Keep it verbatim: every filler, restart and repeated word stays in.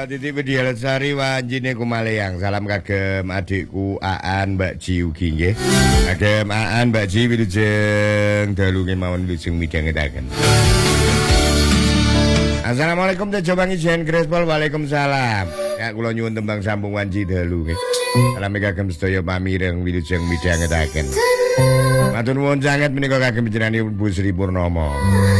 Titi Widya Lestari wanjine Kumaleyang. Salam kagem adikku Aan Mbak Ji ugi nggih. Kagem Aan Mbak Ji wilujeng dalu kemawon wilujeng midhangetaken. Assalamualaikum Tejo Bangi Jen Grespol. Waalaikumsalam. Ya kula nyuwun tembang sambung wanji dalu nggih. Salam kagem sedaya pamireng wilujeng midhangetaken. Matur nuwun sanget menika kagem jenenganipun Bu Sri Purnomo.